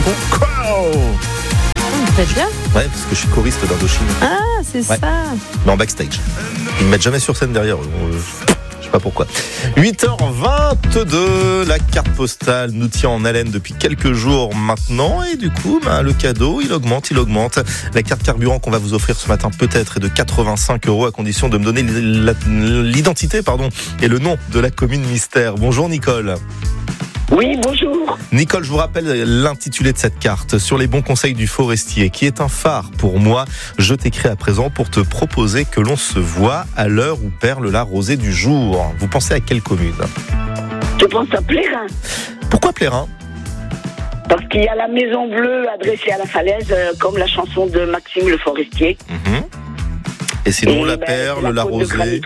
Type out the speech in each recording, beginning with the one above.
Très bien. Ouais, parce que je suis choriste d'Indochine. Ah, c'est ça. Mais en backstage. Ils me mettent jamais sur scène derrière eux. Je sais pas pourquoi. 8h22, la carte postale nous tient en haleine depuis quelques jours maintenant. Et du coup, le cadeau, il augmente. La carte carburant qu'on va vous offrir ce matin peut-être est de 85 € à condition de me donner l'identité et le nom de la commune mystère. Bonjour Nicole. Oui, bonjour. Nicole, je vous rappelle l'intitulé de cette carte, sur les bons conseils du forestier, qui est un phare pour moi. Je t'écris à présent pour te proposer que l'on se voit à l'heure où perle la rosée du jour. Vous pensez à quelle commune ? Je pense à Plérin. Pourquoi Plérin ? Parce qu'il y a la maison bleue adressée à la falaise, comme la chanson de Maxime Le Forestier. Et sinon, la perle, la rosée.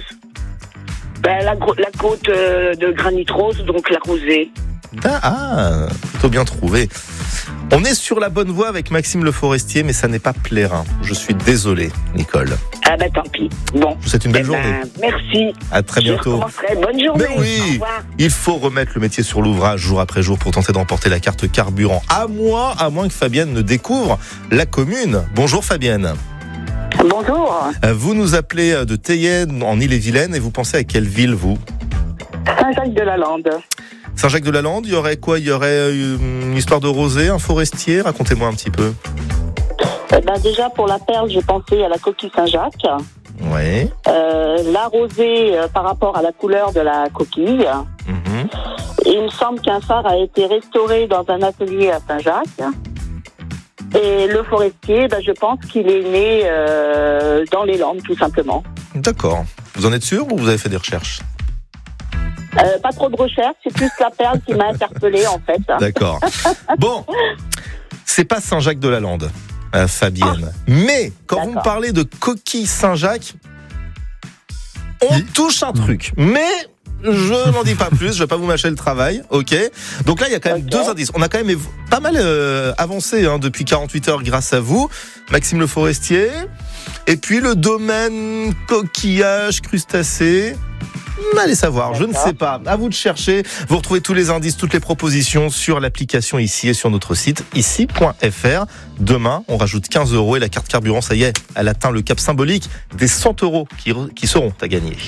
La côte de granit rose, donc la rosée. Ah, plutôt bien trouvé. On est sur la bonne voie avec Maxime Le Forestier, mais ça n'est pas Plérin. Je suis désolé, Nicole. Ah tant pis. Bon. Je vous souhaite une belle journée. Merci. À très bientôt. Bonne journée. Mais oui, au revoir. Il faut remettre le métier sur l'ouvrage jour après jour pour tenter d'emporter la carte carburant. À moins que Fabienne ne découvre la commune. Bonjour Fabienne. Bonjour. Vous nous appelez de Théienne en Ille-et-Vilaine et vous pensez à quelle ville, vous ? Saint-Jacques-de-la-Lande. Saint-Jacques-de-la-Lande, il y aurait quoi ? Il y aurait une histoire de rosée, un forestier ? Racontez-moi un petit peu. Déjà, pour la perle, j'ai pensé à la coquille Saint-Jacques. Ouais. La rosée, par rapport à la couleur de la coquille. Et il me semble qu'un phare a été restauré dans un atelier à Saint-Jacques. Et le forestier, je pense qu'il est né dans les Landes, tout simplement. D'accord. Vous en êtes sûr ou vous avez fait des recherches ? Pas trop de recherches, c'est plus la perle qui m'a interpellée, en fait. D'accord. Bon, c'est pas Saint-Jacques-de-la-Lande, Fabienne. Mais quand vous me parlez de coquille Saint-Jacques, on touche un truc. Mais je n'en dis pas plus, je vais pas vous mâcher le travail, ok ? Donc là, il y a quand même deux indices. On a quand même pas mal avancé depuis 48 heures grâce à vous, Maxime Le Forestier. Et puis le domaine coquillage, crustacés. Allez savoir, je ne sais pas. À vous de chercher. Vous retrouvez tous les indices, toutes les propositions sur l'application ici et sur notre site ici.fr. Demain, on rajoute 15 € et la carte carburant, ça y est, elle atteint le cap symbolique des 100 € qui seront à gagner.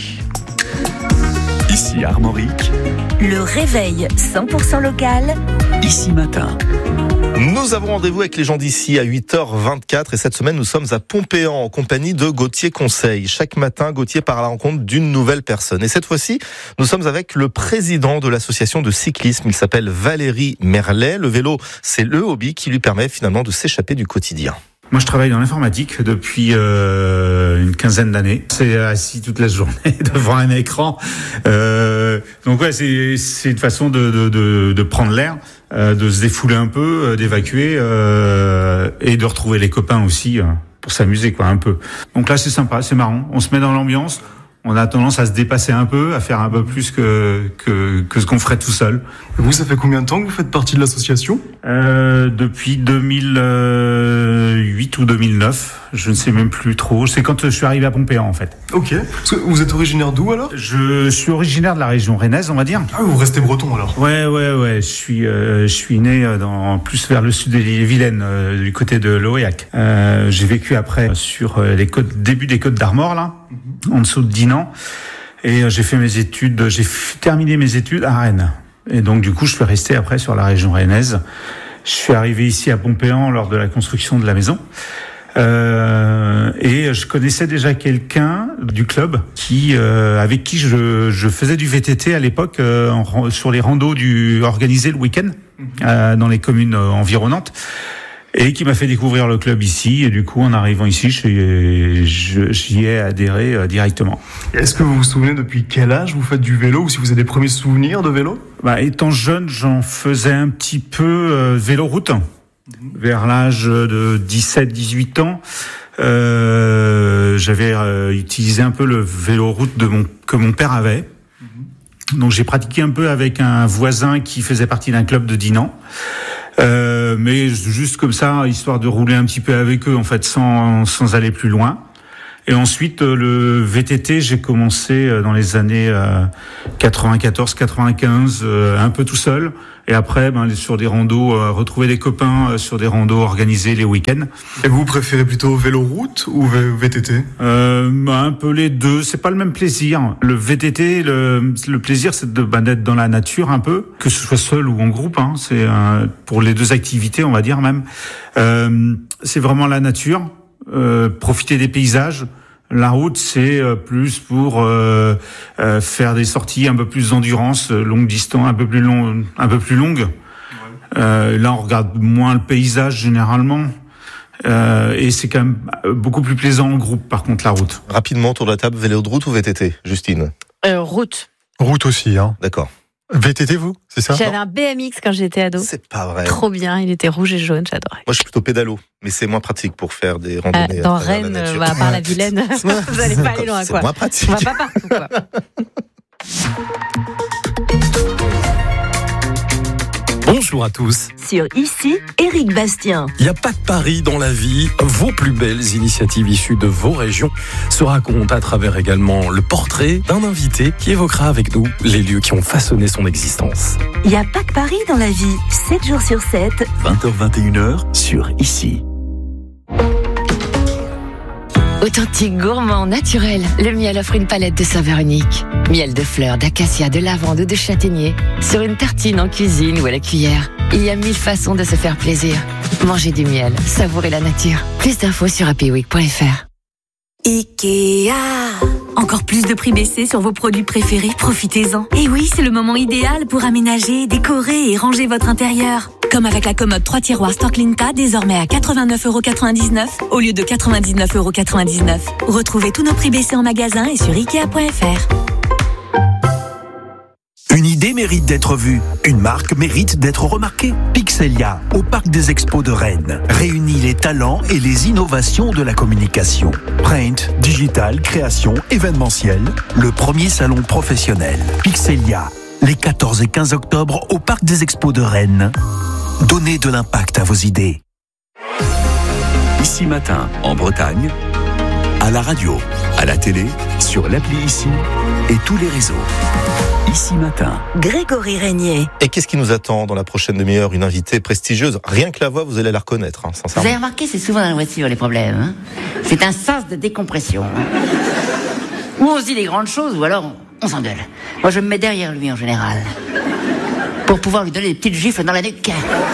Ici Armorique. Le réveil 100% local. Ici Matin. Nous avons rendez-vous avec les gens d'ici à 8h24 et cette semaine nous sommes à Pompéan en compagnie de Gauthier Conseil. Chaque matin, Gauthier part à la rencontre d'une nouvelle personne. Et cette fois-ci, nous sommes avec le président de l'association de cyclisme. Il s'appelle Valérie Merlet. Le vélo, c'est le hobby qui lui permet finalement de s'échapper du quotidien. Moi, je travaille dans l'informatique depuis une quinzaine d'années. C'est assis toute la journée devant un écran. Donc ouais, c'est une façon de prendre l'air, de se défouler un peu, d'évacuer et de retrouver les copains aussi pour s'amuser un peu. Donc là, c'est sympa, c'est marrant. On se met dans l'ambiance. On a tendance à se dépasser un peu, à faire un peu plus que ce qu'on ferait tout seul. Et vous, ça fait combien de temps que vous faites partie de l'association ? Depuis 2008 ou 2009, je ne sais même plus trop. C'est quand je suis arrivé à Pompéan, en fait. Ok. Parce que vous êtes originaire d'où, alors ? Je suis originaire de la région rennaise, on va dire. Ah, vous restez breton, alors ? Ouais. Je suis né plus vers le sud de l'Ille-et-Vilaine, du côté de l'Aurillac. J'ai vécu après sur les côtes, début des Côtes d'Armor, là, en dessous de Dinan. Et j'ai terminé mes études à Rennes. Et donc, du coup, je suis resté après sur la région rennaise. Je suis arrivé ici à Pompéan lors de la construction de la maison. Et je connaissais déjà quelqu'un du club avec qui je faisais du VTT à l'époque sur les randos organisés le week-end dans les communes environnantes. Et qui m'a fait découvrir le club ici. Et du coup, en arrivant ici, j'y ai adhéré directement. Est-ce que vous vous souvenez depuis quel âge vous faites du vélo ou si vous avez des premiers souvenirs de vélo ? Étant jeune, j'en faisais un petit peu vélo-route. Vers l'âge de 17-18 ans, j'avais utilisé un peu le vélo-route que mon père avait. Donc j'ai pratiqué un peu avec un voisin qui faisait partie d'un club de Dinan. Mais juste comme ça, histoire de rouler un petit peu avec eux, en fait, sans aller plus loin. Et ensuite, le VTT, j'ai commencé dans les années 94-95, un peu tout seul. Et après, sur des randos, retrouver des copains sur des randos organisés les week-ends. Et vous préférez plutôt vélo-route ou VTT? Un peu les deux. C'est pas le même plaisir. Le VTT, le plaisir, c'est d'être dans la nature un peu, que ce soit seul ou en groupe. C'est pour les deux activités, on va dire même. C'est vraiment la nature, profiter des paysages. La route, c'est plus pour faire des sorties un peu plus d'endurance, longue distance, un peu plus longue. Là, on regarde moins le paysage généralement. Et c'est quand même beaucoup plus plaisant en groupe, par contre, la route. Rapidement, autour de la table, vélo de route ou VTT, Justine? Route. Route aussi, hein. D'accord. VTT, vous, c'est ça? J'avais un BMX quand j'étais ado. C'est pas vrai. Trop bien, il était rouge et jaune, j'adorais. Moi, je suis plutôt pédalo, mais c'est moins pratique pour faire des randonnées. Dans Rennes, à part la Vilaine, vous allez pas aller loin, quoi. C'est moins pratique. On va pas partout, quoi. Bonjour à tous. Sur Ici, Éric Bastien. Il n'y a pas de pari dans la vie. Vos plus belles initiatives issues de vos régions se racontent à travers également le portrait d'un invité qui évoquera avec nous les lieux qui ont façonné son existence. Il n'y a pas que Paris dans la vie. 7 jours sur 7. 20h-21h sur Ici. Authentique, gourmand, naturel, le miel offre une palette de saveurs uniques. Miel de fleurs, d'acacia, de lavande ou de châtaignier. Sur une tartine en cuisine ou à la cuillère. Il y a 1000 façons de se faire plaisir. Mangez du miel, savourez la nature. Plus d'infos sur happyweek.fr. Ikea. Encore plus de prix baissés sur vos produits préférés, profitez-en. Et oui, c'est le moment idéal pour aménager, décorer et ranger votre intérieur. Comme avec la commode 3 tiroirs Stocklinta, désormais à 89,99€ au lieu de 99,99€. Retrouvez tous nos prix baissés en magasin et sur Ikea.fr. Une idée mérite d'être vue, une marque mérite d'être remarquée. Pixelia, au Parc des Expos de Rennes, réunit les talents et les innovations de la communication. Print, digital, création, événementiel, le premier salon professionnel. Pixelia, les 14 et 15 octobre au Parc des Expos de Rennes. Donnez de l'impact à vos idées. Ici Matin, en Bretagne, à la radio, à la télé, sur l'appli Ici et tous les réseaux. Ici Matin. Grégory Régnier. Et qu'est-ce qui nous attend dans la prochaine demi-heure? Une invitée prestigieuse. Rien que la voix, vous allez la reconnaître, sincèrement. Vous avez remarqué, c'est souvent dans la voiture les problèmes. C'est un sens de décompression. Ou on se dit des grandes choses, ou alors on s'engueule. Moi, je me mets derrière lui en général. Pour pouvoir lui donner des petites gifles dans la nuque.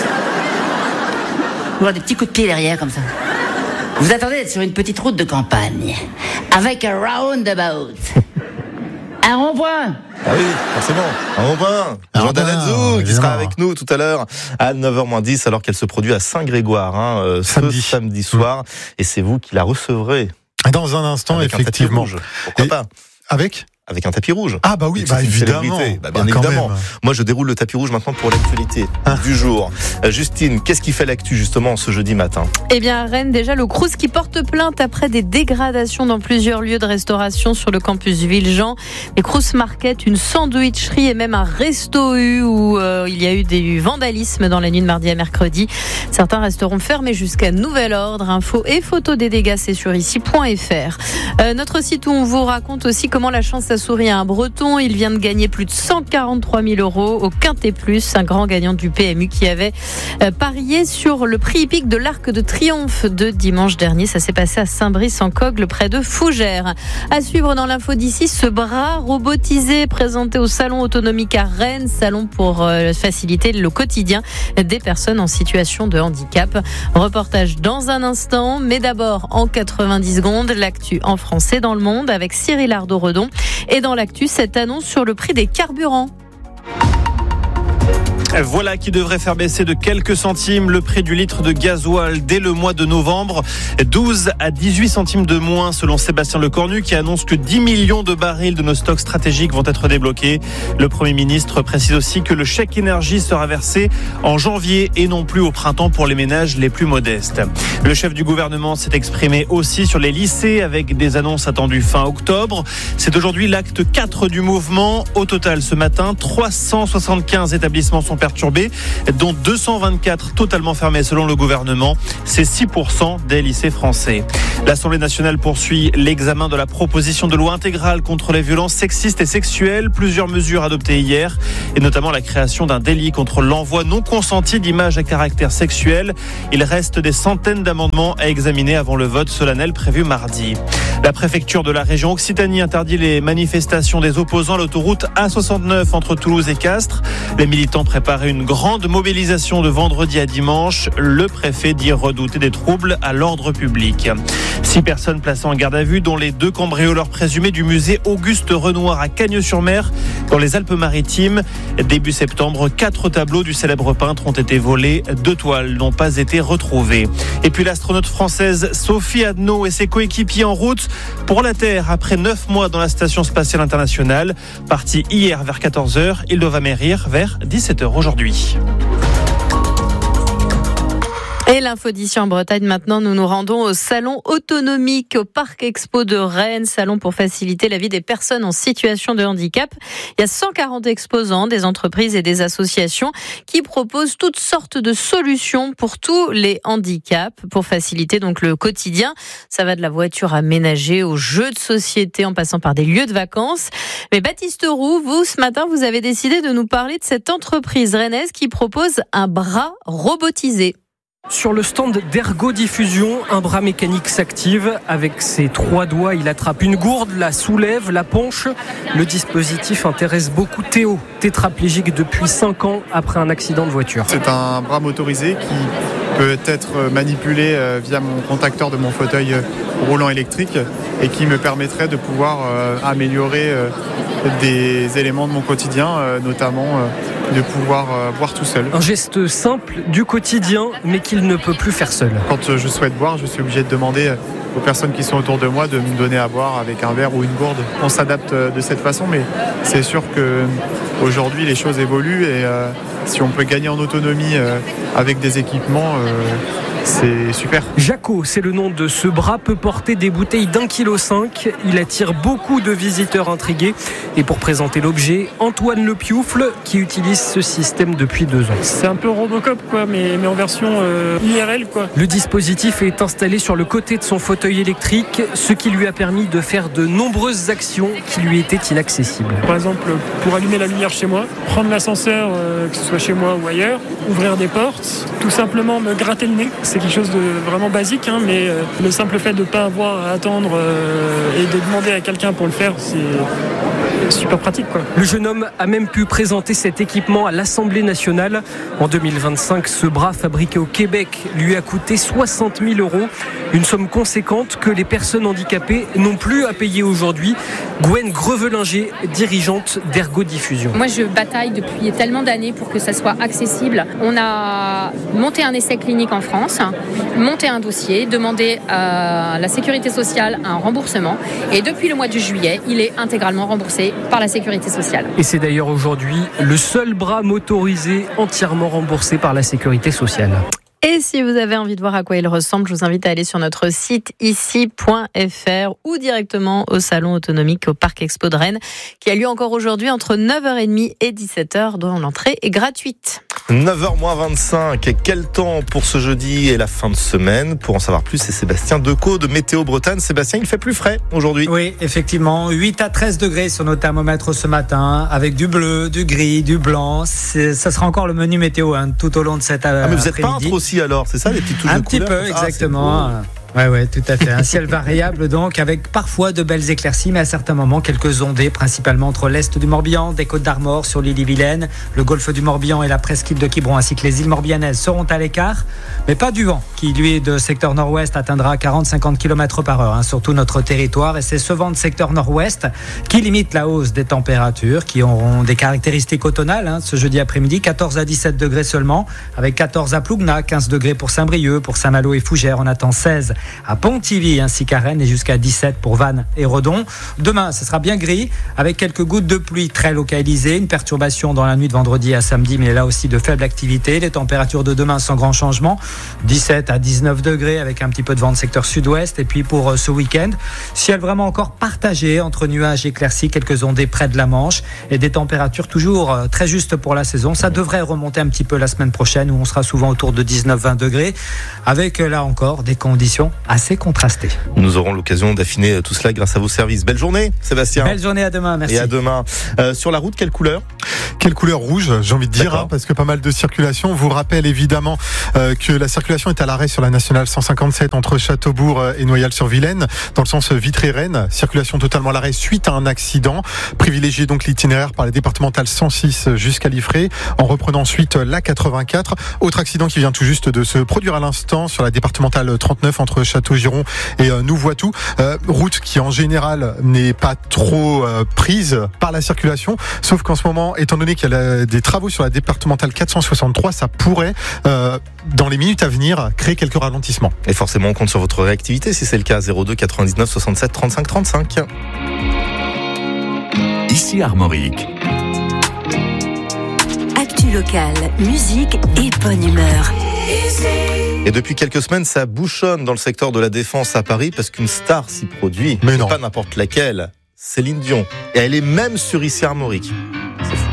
Ou des petits coups de pied derrière, comme ça. Vous attendez d'être sur une petite route de campagne. Avec un roundabout. Un rond-point. Ah oui, forcément. Un rond-point. Jean Danazou, qui sera avec nous tout à l'heure à 9h-10, alors qu'elle se produit à Saint-Grégoire, ce samedi soir. Et c'est vous qui la recevrez. Dans un instant, avec effectivement. Un tapis rouge. Pourquoi pas? Avec un tapis rouge. Ah bah oui, évidemment. Bien évidemment. Moi, je déroule le tapis rouge maintenant pour l'actualité du jour. Justine, qu'est-ce qui fait l'actu justement ce jeudi matin? Eh bien, à Rennes, déjà, le Crous qui porte plainte après des dégradations dans plusieurs lieux de restauration sur le campus Villejean. Les Crous Market, une sandwicherie et même un resto-U où il y a eu du vandalisme dans la nuit de mardi à mercredi. Certains resteront fermés jusqu'à nouvel ordre. Infos et photos des dégâts, c'est sur ici.fr. Notre site où on vous raconte aussi comment la chance a souri à un Breton. Il vient de gagner plus de 143 000 € au Quintet Plus, un grand gagnant du PMU qui avait parié sur le prix hippique de l'Arc de Triomphe de dimanche dernier. Ça s'est passé à Saint-Brice-en-Cogle, près de Fougères. À suivre dans l'info d'ici, ce bras robotisé présenté au Salon Autonomique à Rennes, salon pour faciliter le quotidien des personnes en situation de handicap. Reportage dans un instant, mais d'abord en 90 secondes, l'actu en français dans le monde avec Cyril Ardo-Redon. Et dans l'actu, cette annonce sur le prix des carburants. Voilà qui devrait faire baisser de quelques centimes le prix du litre de gasoil dès le mois de novembre. 12 à 18 centimes de moins selon Sébastien Lecornu qui annonce que 10 millions de barils de nos stocks stratégiques vont être débloqués. Le Premier ministre précise aussi que le chèque énergie sera versé en janvier et non plus au printemps pour les ménages les plus modestes. Le chef du gouvernement s'est exprimé aussi sur les lycées avec des annonces attendues fin octobre. C'est aujourd'hui l'acte 4 du mouvement. Au total, ce matin, 375 établissements sont perturbés, dont 224 totalement fermés selon le gouvernement. C'est 6% des lycées français. L'Assemblée nationale poursuit l'examen de la proposition de loi intégrale contre les violences sexistes et sexuelles. Plusieurs mesures adoptées hier, et notamment la création d'un délit contre l'envoi non consenti d'images à caractère sexuel. Il reste des centaines d'amendements à examiner avant le vote solennel prévu mardi. La préfecture de la région Occitanie interdit les manifestations des opposants à l'autoroute A69 entre Toulouse et Castres. Les militants préparaient une grande mobilisation de vendredi à dimanche. Le préfet dit redouter des troubles à l'ordre public. 6 personnes placées en garde à vue, dont les 2 cambrioleurs présumés du musée Auguste Renoir à Cagnes-sur-Mer, dans les Alpes-Maritimes. Début septembre, 4 tableaux du célèbre peintre ont été volés. 2 toiles n'ont pas été retrouvées. Et puis l'astronaute française Sophie Adno et ses coéquipiers en route pour la Terre après 9 mois dans la Station Spatiale Internationale. Partis hier vers 14h, ils doivent amérir vers 17h aujourd'hui. Et l'info d'ici en Bretagne, maintenant, nous nous rendons au salon autonomique au Parc Expo de Rennes, salon pour faciliter la vie des personnes en situation de handicap. Il y a 140 exposants, des entreprises et des associations qui proposent toutes sortes de solutions pour tous les handicaps, pour faciliter donc le quotidien. Ça va de la voiture aménagée aux jeux de société en passant par des lieux de vacances. Mais Baptiste Roux, vous, ce matin, vous avez décidé de nous parler de cette entreprise rennaise qui propose un bras robotisé. Sur le stand d'Ergo Diffusion, un bras mécanique s'active. Avec ses 3 doigts, il attrape une gourde, la soulève, la penche. Le dispositif intéresse beaucoup Théo, tétraplégique depuis 5 ans après un accident de voiture. C'est un bras motorisé qui peut être manipulé via mon contacteur de mon fauteuil roulant électrique et qui me permettrait de pouvoir améliorer des éléments de mon quotidien, notamment de pouvoir boire tout seul. Un geste simple du quotidien, mais qu'il ne peut plus faire seul. Quand je souhaite boire, je suis obligé de demander aux personnes qui sont autour de moi de me donner à boire avec un verre ou une gourde. On s'adapte de cette façon, mais c'est sûr qu'aujourd'hui les choses évoluent et si on peut gagner en autonomie avec des équipements, c'est super. Jaco, c'est le nom de ce bras, peut porter des bouteilles d'1,5 kg. Il attire beaucoup de visiteurs intrigués. Et pour présenter l'objet, Antoine Le Pioufle, qui utilise ce système depuis 2 ans. C'est un peu Robocop, quoi, mais en version IRL, quoi. Le dispositif est installé sur le côté de son fauteuil électrique, ce qui lui a permis de faire de nombreuses actions qui lui étaient inaccessibles. Par exemple, pour allumer la lumière chez moi, prendre l'ascenseur, que ce soit chez moi ou ailleurs, ouvrir des portes, tout simplement me gratter le nez. C'est quelque chose de vraiment basique, mais le simple fait de ne pas avoir à attendre et de demander à quelqu'un pour le faire, c'est super pratique, quoi. Le jeune homme a même pu présenter cet équipement à l'Assemblée nationale. En 2025, ce bras fabriqué au Québec lui a coûté 60 000 €. Une somme conséquente que les personnes handicapées n'ont plus à payer aujourd'hui. Gwen Grevelinger, dirigeante d'Ergo Diffusion. Moi, je bataille depuis tellement d'années pour que ça soit accessible. On a monté un essai clinique en France, monté un dossier, demandé à la Sécurité sociale un remboursement. Et depuis le mois de juillet, il est intégralement remboursé par la Sécurité sociale. Et c'est d'ailleurs aujourd'hui le seul bras motorisé entièrement remboursé par la Sécurité sociale. Et si vous avez envie de voir à quoi il ressemble, je vous invite à aller sur notre site ici.fr ou directement au salon autonomique au Parc Expo de Rennes, qui a lieu encore aujourd'hui entre 9h30 et 17h, dont l'entrée est gratuite. 9h moins 25. Quel temps pour ce jeudi et la fin de semaine? Pour en savoir plus, c'est Sébastien Decaux de Météo Bretagne. Sébastien, il fait plus frais aujourd'hui. Oui, effectivement. 8 à 13 degrés sur nos thermomètres ce matin, avec du bleu, du gris, du blanc. Ça sera encore le menu météo tout au long de cette après-midi. Mais vous êtes peintre aussi alors, c'est ça les petites touches de couleur? Un petit peu, exactement. Ouais, tout à fait. Un ciel variable donc, avec parfois de belles éclaircies, mais à certains moments quelques ondées, principalement entre l'est du Morbihan, des Côtes d'Armor sur l'île-et-Vilaine, le golfe du Morbihan et la presqu'île de Quiberon, ainsi que les îles morbihanaises seront à l'écart, mais pas du vent qui, lui, de secteur nord-ouest atteindra 40-50 km/h sur tout notre territoire. Et c'est ce vent de secteur nord-ouest qui limite la hausse des températures, qui auront des caractéristiques automnales ce jeudi après-midi, 14 à 17 degrés seulement, avec 14 à Plougna, 15 degrés pour Saint-Brieuc, pour Saint-Malo et Fougères, on attend 16 à Pontivy ainsi qu'à Rennes et jusqu'à 17 pour Vannes et Redon. Demain, ce sera bien gris avec quelques gouttes de pluie très localisées. Une perturbation dans la nuit de vendredi à samedi, mais là aussi de faible activité. Les températures de demain sans grand changement, 17 à 19 degrés avec un petit peu de vent de secteur sud-ouest. Et puis pour ce week-end, ciel vraiment encore partagé entre nuages éclaircis, quelques ondées près de la Manche et des températures toujours très justes pour la saison. Ça devrait remonter un petit peu la semaine prochaine où on sera souvent autour de 19-20 degrés avec là encore des conditions assez contrastées. Nous aurons l'occasion d'affiner tout cela grâce à vos services. Belle journée, Sébastien. Belle journée, à demain, merci. Et à demain. Sur la route, quelle couleur ? Quelle couleur? Rouge, j'ai envie de dire, parce que pas mal de circulation. On vous rappelle évidemment que la circulation est à l'arrêt sur la nationale 157 entre Châteaubourg et Noyal-sur-Vilaine, dans le sens Vitré-Rennes. Circulation totalement à l'arrêt suite à un accident. Privilégiez donc l'itinéraire par la départementale 106 jusqu'à Liffré, en reprenant ensuite la 84. Autre accident qui vient tout juste de se produire à l'instant sur la départementale 39 entre Château-Giron et Nouvoitou. Route qui en général n'est pas trop prise par la circulation, sauf qu'en ce moment, étant donné qu'il y a des travaux sur la départementale 463, ça pourrait, dans les minutes à venir, créer quelques ralentissements. Et forcément, on compte sur votre réactivité si c'est le cas. 02 99 67 35 35. Ici Armorique. Actu locale, musique et bonne humeur. Et depuis quelques semaines, ça bouchonne dans le secteur de la Défense à Paris parce qu'une star s'y produit. Mais non. Pas n'importe laquelle. Céline Dion. Et elle est même sur Ici Armorique.